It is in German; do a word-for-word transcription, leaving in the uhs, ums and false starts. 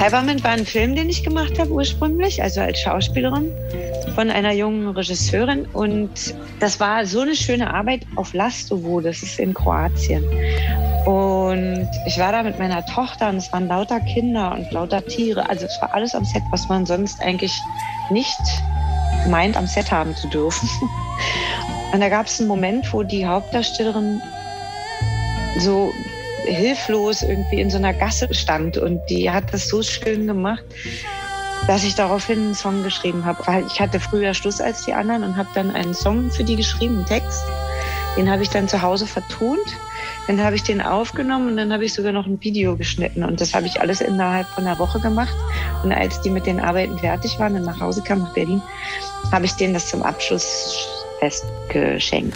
Heiberman war ein Film, den ich gemacht habe ursprünglich, also als Schauspielerin von einer jungen Regisseurin. Und das war so eine schöne Arbeit auf Lastovo, das ist in Kroatien. Und ich war da mit meiner Tochter und es waren lauter Kinder und lauter Tiere. Also es war alles am Set, was man sonst eigentlich nicht meint, am Set haben zu dürfen. Und da gab es einen Moment, wo die Hauptdarstellerin so hilflos irgendwie in so einer Gasse stand und die hat das so schön gemacht, dass ich daraufhin einen Song geschrieben habe. Weil ich hatte früher Schluss als die anderen und habe dann einen Song für die geschrieben, einen Text. Den habe ich dann zu Hause vertont. Dann habe ich den aufgenommen und dann habe ich sogar noch ein Video geschnitten. Und das habe ich alles innerhalb von einer Woche gemacht. Und als die mit den Arbeiten fertig waren und nach Hause kamen nach Berlin, habe ich denen das zum Abschlussfest geschenkt.